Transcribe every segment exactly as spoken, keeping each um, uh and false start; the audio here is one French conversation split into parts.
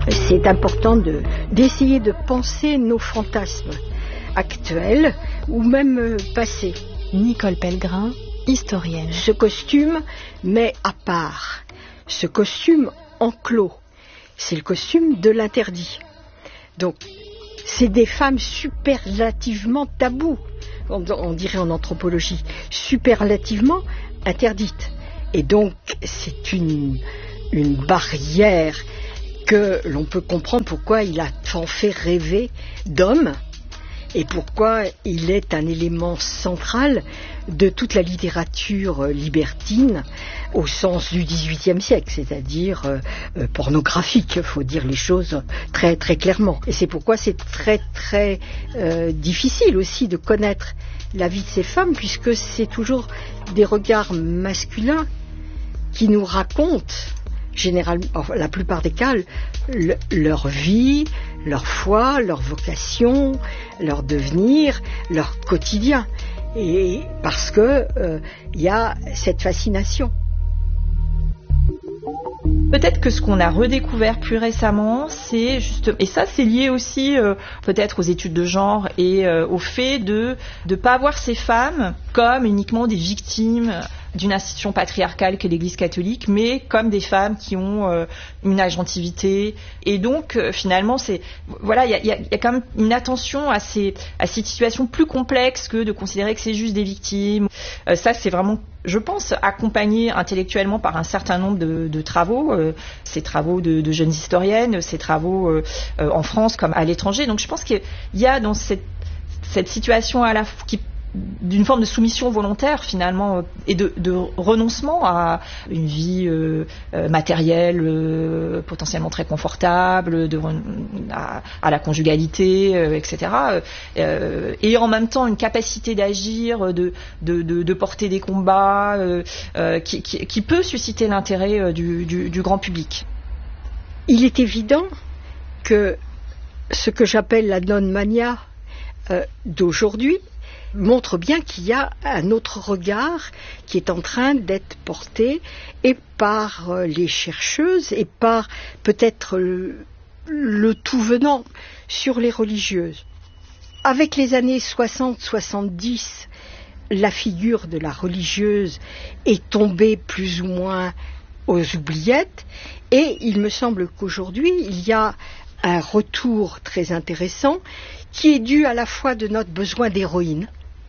C'est important de, d'essayer de penser nos fantasmes actuels ou même passés. Nicole Pellegrin, historienne. Ce costume met à part, ce costume enclos, c'est le costume de l'interdit. Donc, c'est des femmes superlativement tabous, on, on dirait en anthropologie, superlativement interdites. Et donc, c'est une, une barrière que l'on peut comprendre pourquoi il a tant fait rêver d'hommes et pourquoi il est un élément central de toute la littérature libertine au sens du dix-huitième siècle, c'est-à-dire euh, pornographique, il faut dire les choses très très clairement. Et c'est pourquoi c'est très très euh, difficile aussi de connaître la vie de ces femmes, puisque c'est toujours des regards masculins qui nous racontent, généralement, la plupart des cas, le, leur vie, leur foi, leur vocation, leur devenir, leur quotidien. Et parce que euh, y a cette fascination. Peut-être que ce qu'on a redécouvert plus récemment, c'est juste, et ça c'est lié aussi euh, peut-être aux études de genre et euh, au fait de ne pas voir ces femmes comme uniquement des victimes d'une institution patriarcale qu'est l'Église catholique, mais comme des femmes qui ont euh, une agentivité. Et donc, euh, finalement, c'est voilà, il y a, y, a, y a quand même une attention à ces à ces situations plus complexes que de considérer que c'est juste des victimes. Euh, ça, c'est vraiment, je pense, accompagné intellectuellement par un certain nombre de, de travaux, euh, ces travaux de, de jeunes historiennes, ces travaux euh, euh, en France comme à l'étranger. Donc, je pense qu'il y a dans cette cette situation à la qui d'une forme de soumission volontaire finalement et de, de renoncement à une vie euh, euh, matérielle euh, potentiellement très confortable, de, à, à la conjugalité, euh, et cetera. Euh, et en même temps une capacité d'agir, de, de, de, de porter des combats euh, euh, qui, qui, qui peut susciter l'intérêt euh, du, du, du grand public. Il est évident que ce que j'appelle la non-mania euh, d'aujourd'hui montre bien qu'il y a un autre regard qui est en train d'être porté et par les chercheuses et par peut-être le, le tout venant sur les religieuses. Avec les années soixante soixante-dix, la figure de la religieuse est tombée plus ou moins aux oubliettes et il me semble qu'aujourd'hui il y a un retour très intéressant qui est dû à la fois de notre besoin d'héroïne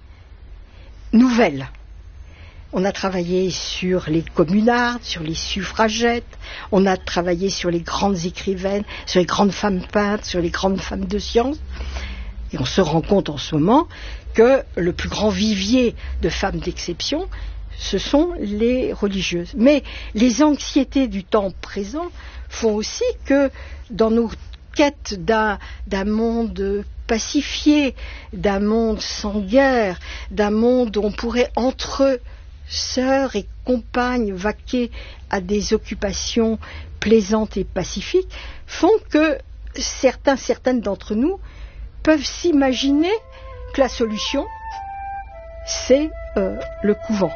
nouvelle. On a travaillé sur les communardes, sur les suffragettes, on a travaillé sur les grandes écrivaines, sur les grandes femmes peintres, sur les grandes femmes de science. Et on se rend compte en ce moment que le plus grand vivier de femmes d'exception, ce sont les religieuses. Mais les anxiétés du temps présent font aussi que dans nos quêtes d'un, d'un monde pacifié, d'un monde sans guerre, d'un monde où on pourrait entre sœurs et compagnes vaquer à des occupations plaisantes et pacifiques, font que certains, certaines d'entre nous peuvent s'imaginer que la solution, c'est euh, le couvent.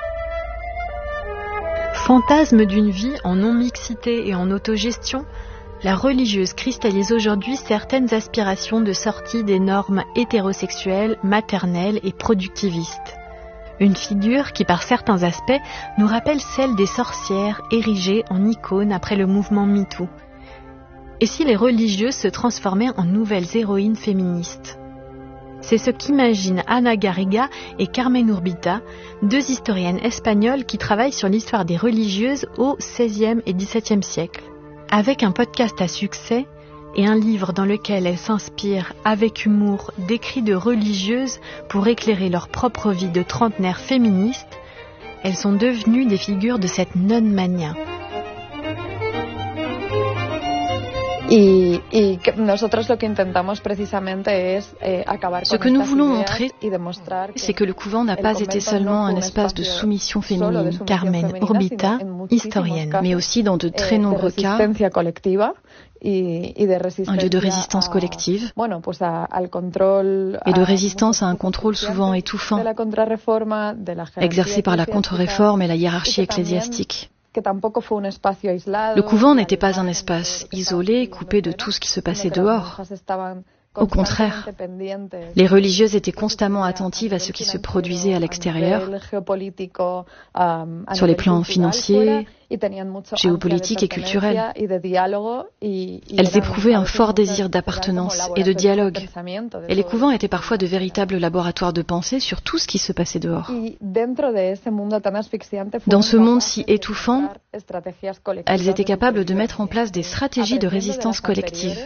Fantasme d'une vie en non-mixité et en autogestion, la religieuse cristallise aujourd'hui certaines aspirations de sortie des normes hétérosexuelles, maternelles et productivistes. Une figure qui, par certains aspects, nous rappelle celle des sorcières érigées en icônes après le mouvement MeToo. Et si les religieuses se transformaient en nouvelles héroïnes féministes ? C'est ce qu'imaginent Ana Garriga et Carmen Urbita, deux historiennes espagnoles qui travaillent sur l'histoire des religieuses au seizième et dix-septième siècle. Avec un podcast à succès et un livre dans lequel elles s'inspirent avec humour d'écrits de religieuses pour éclairer leur propre vie de trentenaires féministes, elles sont devenues des figures de cette non-mania. Y, y que nosotros lo que intentamos precisamente es eh, acabar Ce que nous voulons montrer, c'est que le couvent n'a pas été seulement un espace de soumission féminine. Carmen Urbita, historienne, mais aussi dans de très nombreux cas, un lieu de résistance collective et de résistance à un contrôle souvent étouffant, exercé par la contre-réforme et la hiérarchie ecclésiastique. Le couvent n'était pas un espace isolé, coupé de tout ce qui se passait dehors. Au contraire, les religieuses étaient constamment attentives à ce qui se produisait à l'extérieur, sur les plans financiers, géopolitiques et culturels. Elles éprouvaient un fort désir d'appartenance et de dialogue. Et les couvents étaient parfois de véritables laboratoires de pensée sur tout ce qui se passait dehors. Dans ce monde si étouffant, elles étaient capables de mettre en place des stratégies de résistance collective.